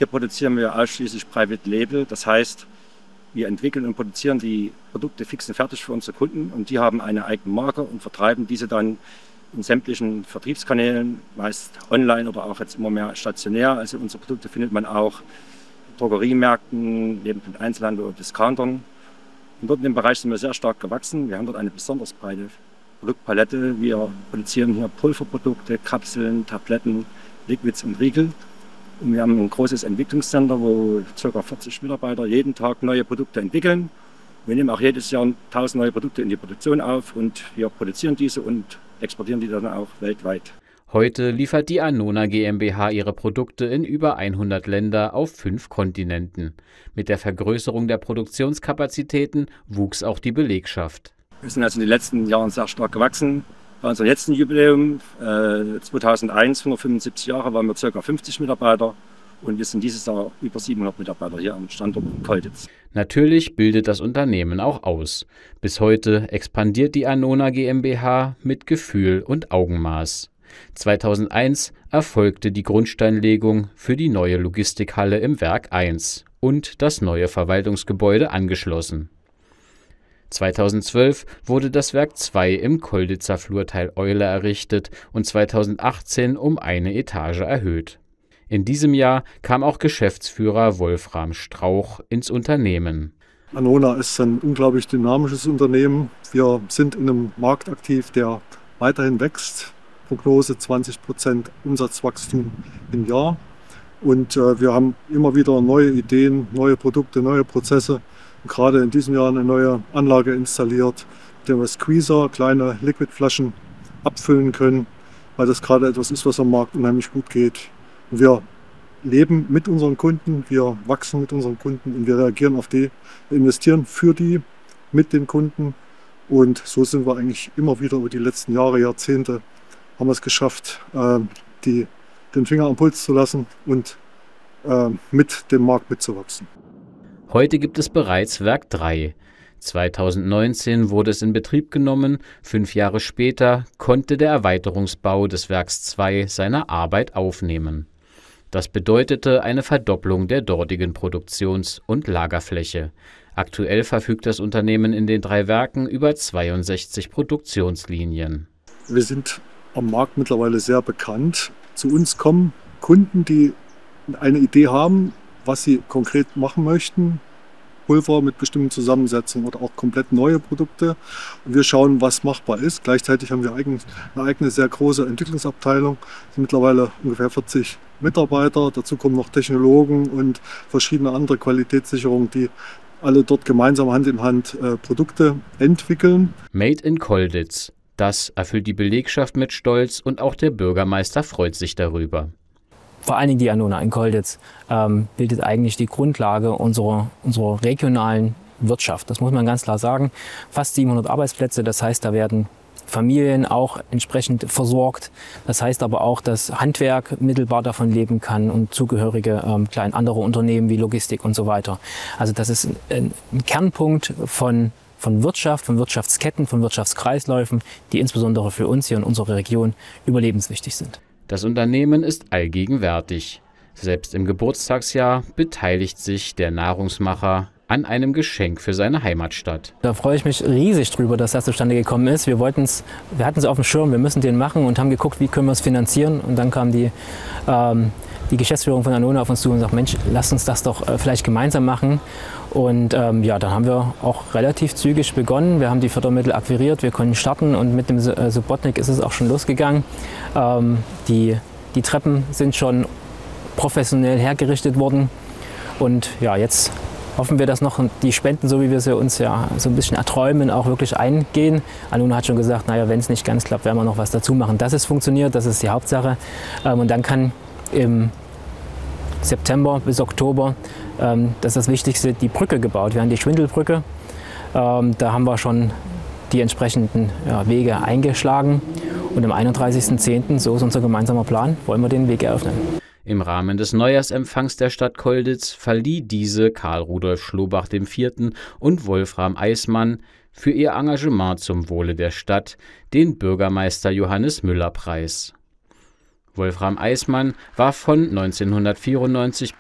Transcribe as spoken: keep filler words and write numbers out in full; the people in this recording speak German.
Hier produzieren wir ausschließlich Private Label. Das heißt, wir entwickeln und produzieren die Produkte fix und fertig für unsere Kunden und die haben eine eigene Marke und vertreiben diese dann in sämtlichen Vertriebskanälen, meist online oder auch jetzt immer mehr stationär. Also unsere Produkte findet man auch in Drogeriemärkten, neben dem Einzelhandel oder Discountern. Und dort in dem Bereich sind wir sehr stark gewachsen. Wir haben dort eine besonders breite Produktpalette. Wir produzieren hier Pulverprodukte, Kapseln, Tabletten, Liquids und Riegel. Und wir haben ein großes Entwicklungscenter, wo ca. vierzig Mitarbeiter jeden Tag neue Produkte entwickeln. Wir nehmen auch jedes Jahr tausend neue Produkte in die Produktion auf und wir produzieren diese und exportieren die dann auch weltweit. Heute liefert die Anona GmbH ihre Produkte in über hundert Länder auf fünf Kontinenten. Mit der Vergrößerung der Produktionskapazitäten wuchs auch die Belegschaft. Wir sind also in den letzten Jahren sehr stark gewachsen. Bei unserem letzten Jubiläum äh, zweitausendeins, hundertfünfundsiebzig Jahre, waren wir ca. fünfzig Mitarbeiter und wir sind dieses Jahr über siebenhundert Mitarbeiter hier am Standort in Kolditz. Natürlich bildet das Unternehmen auch aus. Bis heute expandiert die Anona GmbH mit Gefühl und Augenmaß. zweitausendeins erfolgte die Grundsteinlegung für die neue Logistikhalle im Werk eins und das neue Verwaltungsgebäude angeschlossen. zweitausendzwölf wurde das Werk zwei im Kolditzer Flurteil Eule errichtet und zweitausendachtzehn um eine Etage erhöht. In diesem Jahr kam auch Geschäftsführer Wolfram Strauch ins Unternehmen. Anona ist ein unglaublich dynamisches Unternehmen. Wir sind in einem Markt aktiv, der weiterhin wächst. Prognose zwanzig Prozent Umsatzwachstum im Jahr. Und äh, wir haben immer wieder neue Ideen, neue Produkte, neue Prozesse. Und gerade in diesem Jahr eine neue Anlage installiert, mit der wir Squeezer, kleine Liquidflaschen abfüllen können, weil das gerade etwas ist, was am Markt unheimlich gut geht. Und wir leben mit unseren Kunden, wir wachsen mit unseren Kunden und wir reagieren auf die, investieren für die, mit den Kunden. Und so sind wir eigentlich immer wieder über die letzten Jahre, Jahrzehnte, haben wir es geschafft, äh, die, den Finger am Puls zu lassen und äh, mit dem Markt mitzuwachsen. Heute gibt es bereits Werk drei. zweitausendneunzehn wurde es in Betrieb genommen, fünf Jahre später konnte der Erweiterungsbau des Werks zwei seine Arbeit aufnehmen. Das bedeutete eine Verdopplung der dortigen Produktions- und Lagerfläche. Aktuell verfügt das Unternehmen in den drei Werken über zweiundsechzig Produktionslinien. Wir sind am Markt mittlerweile sehr bekannt. Zu uns kommen Kunden, die eine Idee haben, was sie konkret machen möchten. Pulver mit bestimmten Zusammensetzungen oder auch komplett neue Produkte. Und wir schauen, was machbar ist. Gleichzeitig haben wir eine eigene, sehr große Entwicklungsabteilung. Es sind mittlerweile ungefähr vierzig Mitarbeiter. Dazu kommen noch Technologen und verschiedene andere Qualitätssicherungen, die alle dort gemeinsam Hand in Hand äh, Produkte entwickeln. Made in Kolditz. Das erfüllt die Belegschaft mit Stolz und auch der Bürgermeister freut sich darüber. Vor allen Dingen die Anona in Kolditz ähm, bildet eigentlich die Grundlage unserer, unserer regionalen Wirtschaft. Das muss man ganz klar sagen. Fast siebenhundert Arbeitsplätze, das heißt, da werden Familien auch entsprechend versorgt. Das heißt aber auch, dass Handwerk mittelbar davon leben kann und zugehörige ähm, kleine andere Unternehmen wie Logistik und so weiter. Also das ist ein, ein Kernpunkt von, von Wirtschaft, von Wirtschaftsketten, von Wirtschaftskreisläufen, die insbesondere für uns hier in unserer Region überlebenswichtig sind. Das Unternehmen ist allgegenwärtig. Selbst im Geburtstagsjahr beteiligt sich der Nahrungsmacher an einem Geschenk für seine Heimatstadt. Da freue ich mich riesig drüber, dass das zustande gekommen ist. Wir wollten's, wir hatten es auf dem Schirm, wir müssen den machen und haben geguckt, wie können wir es finanzieren. Und dann kam die, ähm, die Geschäftsführung von Anona auf uns zu und sagt, Mensch, lasst uns das doch äh, vielleicht gemeinsam machen. Und ähm, ja, dann haben wir auch relativ zügig begonnen. Wir haben die Fördermittel akquiriert, wir konnten starten und mit dem äh, Subotnik ist es auch schon losgegangen. Ähm, die, die Treppen sind schon professionell hergerichtet worden und ja, jetzt hoffen wir, dass noch die Spenden, so wie wir sie uns ja so ein bisschen erträumen, auch wirklich eingehen. Anona hat schon gesagt, naja, wenn es nicht ganz klappt, werden wir noch was dazu machen. Dass es funktioniert, das ist die Hauptsache. Ähm, und dann kann im September bis Oktober, ähm, das ist das Wichtigste, die Brücke gebaut werden, die Schwindelbrücke. Ähm, da haben wir schon die entsprechenden ja, Wege eingeschlagen und am einunddreißigsten zehnten, so ist unser gemeinsamer Plan, wollen wir den Weg eröffnen. Im Rahmen des Neujahrsempfangs der Stadt Kolditz verlieh diese Karl Rudolf Schlobach der Vierte und Wolfram Eismann für ihr Engagement zum Wohle der Stadt den Bürgermeister Johannes Müller Preis. Wolfram Eismann war von neunzehnhundertvierundneunzig